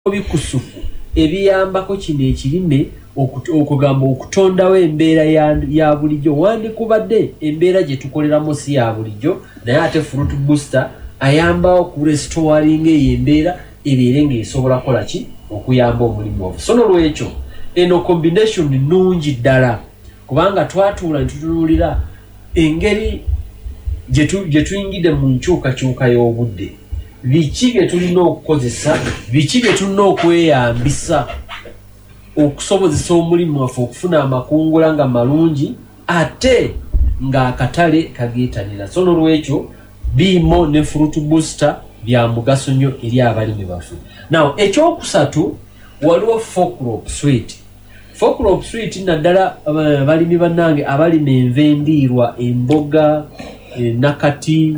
bikusufu ebiyambako kino ekirime okugamba okutondawo embeera ya bulijjo wandikubadde embeera gye tukoleramu si ya bulijjo naye ate fruit booster ayambawo ku restoring eyo embeera ebeere ng'esobola kola ki okuyamba omulimu ofu. So n'olwekyo eno combination nnungi ddala kubanga twatuula ne tutunuulira engeri gye tuyingidde mu nkyukakyuka y'obudde. Biki bye tulina okukozesa, biki bye tulina okweyambisa okusobozesa omulimu waffe okufuna amakungula nga malungi ate ng'akatale kageetanira. So n'olwekyo biimo ne fruit booster bya mugaso nnyo eri abalimi baffe. Now ekyokusatu waliwo Folkrop Sweet. Folkrop Sweet naddala balimi bannange abalima enva endiirwa, emboga, nakati,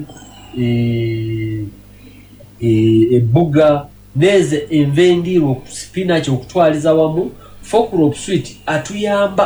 ebbuga neze enva endiirwa, spinach okutwaliza wamu. Folkrop Sweet atuyamba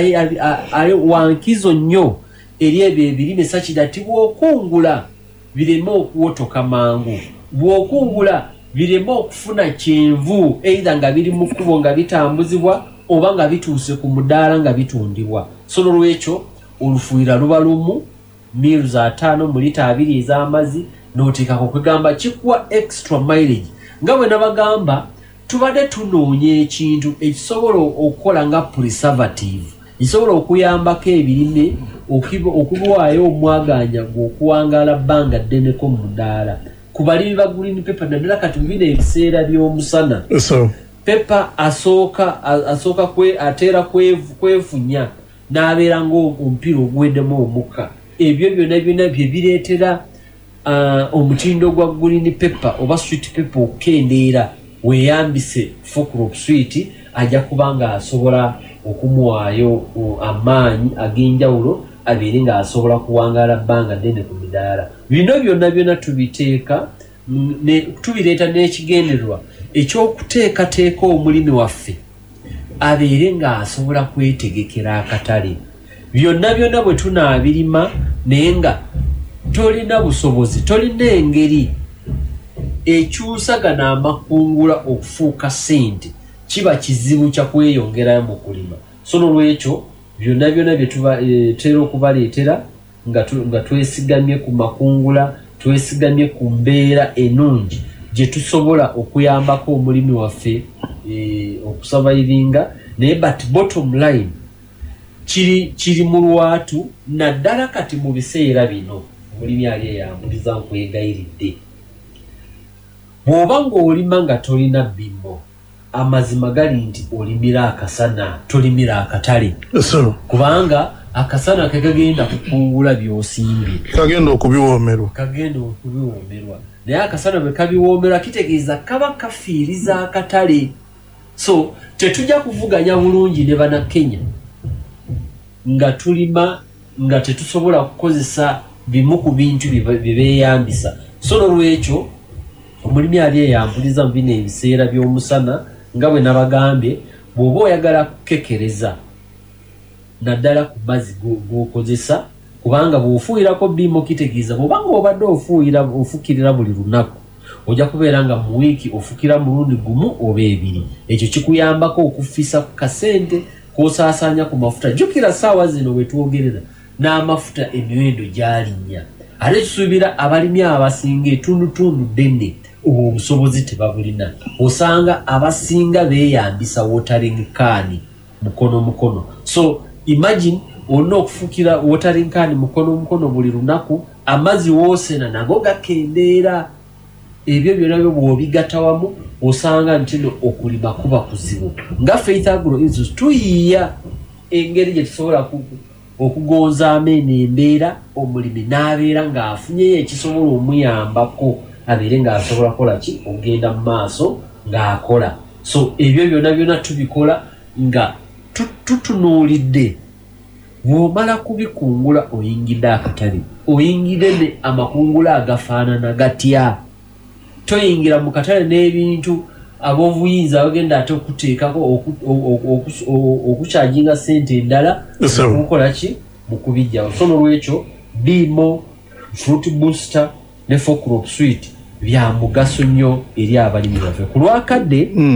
wankizo nnyo eri ebyo ebirime sakida ti bw'okungula bireme okuwotoka mangu, bw'okungula bireme okufuna kyenvu either nga biri mu kkubo nga bitambuzibwa oba nga bituuse ku mudaala nga bitundibwa. So n'olwekyo olufuuyira luba lumu, miru za 5 mu lita 2 ez'amazzi n'oteekako kwegamba kikuwa extra mileage. Nga bwe nabagamba tubadde tunoonya ekintu ekisobola okukola nga preservative, ekisobola okuyambako ebirime okubiwaayo omwaganya gw'okuwangaala bbanga ddeneko mu mudaala. Ku balimi ba green pepper naddala kati bino ebiseera by'omusana pepper asooka ateera kwefunya n'abeera ng'omupiira oguweddemu omukka. Ebyo byonna bye bireetera omutindo gwa green pepper oba sweet pepper okukendeera. Weeyambise Folkrop Sweet ajja kuba nga asobola okumuwaayo amaanyi ag'enjawulo abeere ng'asobola kuwangaala bbanga ddene ku midaala. Bino byonna tubiteeka tubireeta n'ekigendererwa ekyokuteekateeka omulimi waffe abeere ng'asobola kwetegekera akatale. Byonna bwe tunaabirima naye nga tolina busobozi, tolina engeri ekyusagana amakungula okufuuka ssente, kiba kizibu kya kweyongerayo mu kulima. So n'olwekyo byonna bye tutera okubaleetera nga twesigamye ku makungula, twesigamye ku mbeera ennungi gye tusobola okuyambako omulimi waffe okusurvivinga. Naye but bottom line kiri mu lwatu naddala kati mu biseera bino omulimi ali eyambuliza nkwegayiridde. Bw'oba ng'olima nga tolina bimbo, amazima gali nti olimira akasana, tolimira akatale. Kubanga akasana ke kagenda kukungula by'osimbye, kagenda okubiwoomerwa. Naye akasana bwe kabiwoomera kitegeeza kaba kafiiriza akatale. So tetujja kuvuganya bulungi ne bannakenya nga tulima nga tetusobola kukozesa bimu ku bintu bye beeyambisa. So n'olwekyo omulimi ali eyambuliza mu bino ebiseera by'omusana nga bwe nabagambye, bw'oba oyagala kukekereza naddala ku mazzi g'okozesa, kubanga bw'ofuuyirako biimo kitegeeza bw'oba ng'obadde ofukirira buli lunaku ojja kubeera nga mu wiiki ofukira mulundi gumu oba 2. Ekyo kikuyambako okufisa ku kasente k'osaasaanya ku mafuta. Jjukira ssaawa zino bwe twogerera n'amafuta emiwendo gyalinnya. Ate tusuubira abalimi abasinga etundutundu ddene obusobozi tebabulina. Osanga abasinga beeyambisa watering can mukono. So imagine olina okufukira watering can mukono buli lunaku, amazzi woosena nago gakendeera. Ebyo byonna bw'obigatta wamu osanga ntino okulima kuba kuzibu. Nga Faith Agro Institute tuyiiya engeri gye tusobola okugonzaamu eno embeera, omulimi n'abeera ng'afunyeyo ekisobola omuyambako abeere ng'asobola kola ki ogenda mu maaso ng'akola. So ebyo byonna tubikola nga tutunuulidde. Bw'omala kubikungula oyingidde akatale, oyingidde ne amakungula agafaanana gatya. Toyingira mu katale n'ebintu ab'obuyinza bagenda ate okuteekako okukyajinga ssente endala okukola ki mu kubijjawo. So n'olwekyo biimo, fruit booster ne Folkrop Sweet bya mugaso nnyo eri abalimi baffe ku lwakadde